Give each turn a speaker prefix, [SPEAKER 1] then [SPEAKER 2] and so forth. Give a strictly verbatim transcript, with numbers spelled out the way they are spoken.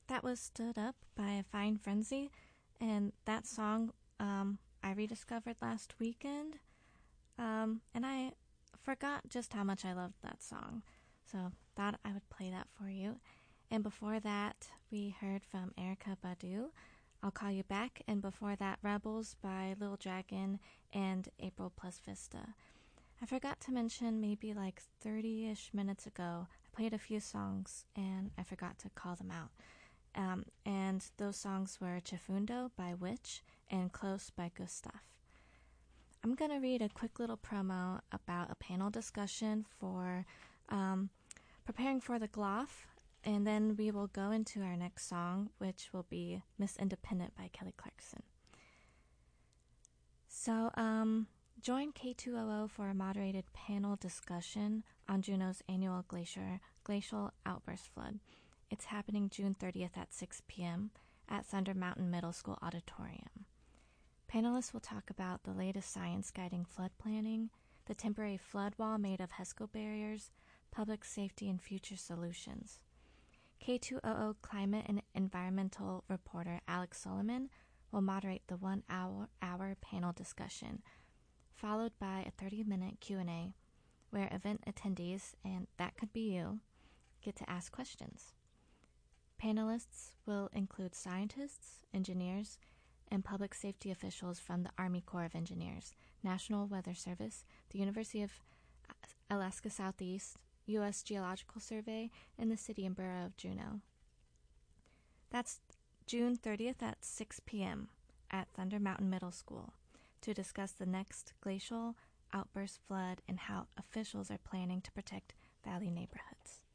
[SPEAKER 1] That was Stood Up by Fine Frenzy, and that song um, I rediscovered last weekend, um, and I forgot just how much I loved that song, so thought I would play that for you. And before that, we heard from Erykah Badu, I'll Call You Back, and before that, Rebels by Lil Dragon and April Plus Vista. I forgot to mention maybe like thirty-ish minutes ago, I played a few songs and I forgot to call them out. Um, and those songs were Chifundo by Witch and Close by Gustav. I'm going to read a quick little promo about a panel discussion for um, preparing for the G L O F, and then we will go into our next song, which will be Miss Independent by Kelly Clarkson. So, um, join K two O O for a moderated panel discussion on Juneau's annual glacier, glacial outburst flood. It's happening June thirtieth at six p.m. at Thunder Mountain Middle School Auditorium. Panelists will talk about the latest science guiding flood planning, the temporary flood wall made of HESCO barriers, public safety, and future solutions. K two O O climate and environmental reporter Alex Solomon will moderate the one-hour hour panel discussion, followed by a thirty-minute Q and A, where event attendees, and that could be you, get to ask questions. Panelists will include scientists, engineers, and public safety officials from the Army Corps of Engineers, National Weather Service, the University of Alaska Southeast, U S Geological Survey, and the City and Borough of Juneau. That's June thirtieth at six p.m. at Thunder Mountain Middle School to discuss the next glacial outburst flood and how officials are planning to protect valley neighborhoods.